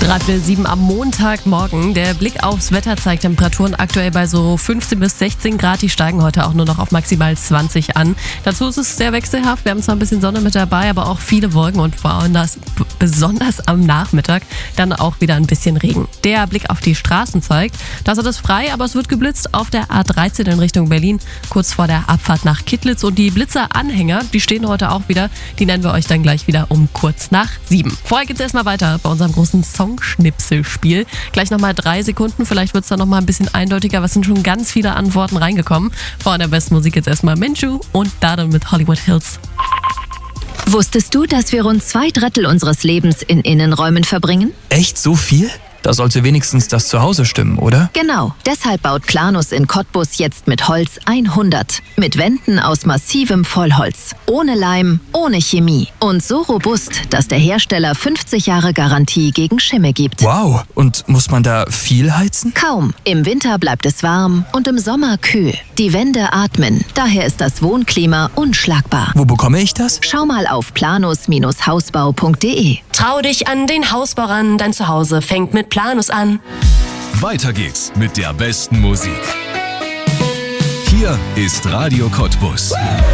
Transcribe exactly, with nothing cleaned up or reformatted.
Gerade sieben am Montagmorgen. Der Blick aufs Wetter zeigt Temperaturen aktuell bei so fünfzehn bis sechzehn Grad. Die steigen heute auch nur noch auf maximal zwanzig an. Dazu ist es sehr wechselhaft. Wir haben zwar ein bisschen Sonne mit dabei, aber auch viele Wolken und besonders, besonders am Nachmittag dann auch wieder ein bisschen Regen. Der Blick auf die Straßen zeigt, dass es frei, aber es wird geblitzt auf der A dreizehn in Richtung Berlin, kurz vor der Abfahrt nach Kittlitz. Und die Blitzer-Anhänger, die stehen heute auch wieder. Die nennen wir euch dann gleich wieder um kurz nach sieben. Vorher geht es erstmal weiter bei unserem großen Songschnipselspiel. Gleich nochmal drei Sekunden, vielleicht wird es dann nochmal ein bisschen eindeutiger, aber es sind schon ganz viele Antworten reingekommen. Vor der besten Musik jetzt erstmal Menchu und Dada mit Hollywood Hills. Wusstest du, dass wir rund zwei Drittel unseres Lebens in Innenräumen verbringen? Echt so viel? Da sollte wenigstens das Zuhause stimmen, oder? Genau. Deshalb baut Planus in Cottbus jetzt mit Holz hundert. Mit Wänden aus massivem Vollholz. Ohne Leim, ohne Chemie. Und so robust, dass der Hersteller fünfzig Jahre Garantie gegen Schimmel gibt. Wow. Und muss man da viel heizen? Kaum. Im Winter bleibt es warm und im Sommer kühl. Die Wände atmen. Daher ist das Wohnklima unschlagbar. Wo bekomme ich das? Schau mal auf planus Hausbau punkt de. Trau dich an den Hausbau ran, dein Zuhause fängt mit Planus an. Weiter geht's mit der besten Musik. Hier ist Radio Cottbus.